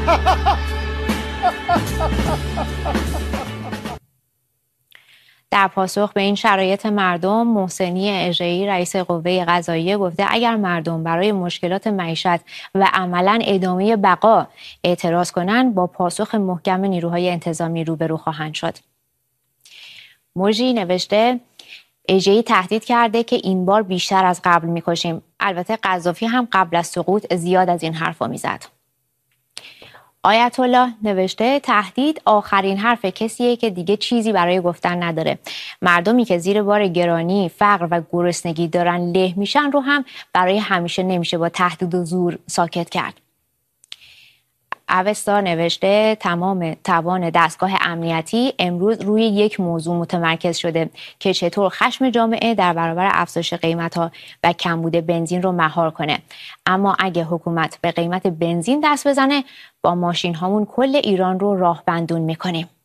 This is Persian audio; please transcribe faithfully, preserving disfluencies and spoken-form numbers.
در پاسخ به این شرایط مردم، محسنی اژه‌ای رئیس قوه قضاییه گفته اگر مردم برای مشکلات معیشت و عملاً ادامه بقا اعتراض کنند، با پاسخ محکم نیروهای انتظامی روبرو خواهند شد. موجی نوشته اژه‌ای تهدید کرده که این بار بیشتر از قبل می‌کشیم. البته قذافی هم قبل از سقوط زیاد از این حرفا میزد. آیت الله نوشته تهدید آخرین حرف کسیه که دیگه چیزی برای گفتن نداره. مردمی که زیر بار گرانی، فقر و گرسنگی دارن له میشن رو هم برای همیشه نمیشه با تهدید و زور ساکت کرد. اوستا نوشته تمام توان دستگاه امنیتی امروز روی یک موضوع متمرکز شده که چطور خشم جامعه در برابر افزایش قیمت‌ها و کمبود بنزین رو مهار کنه. اما اگه حکومت به قیمت بنزین دست بزنه، با ماشین هامون کل ایران رو راه بندون میکنیم.